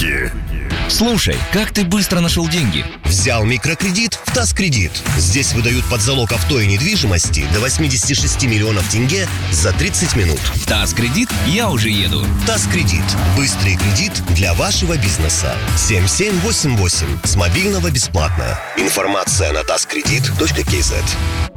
музыки. Слушай, как ты быстро нашел деньги? Взял микрокредит в ТАСКредит. Здесь выдают под залог авто и недвижимости до 86 миллионов тенге за 30 минут. ТАСКредит, я уже еду. ТАСКредит. Быстрый кредит для вашего бизнеса. 7788. С мобильного бесплатно. Информация на taskredit.kz.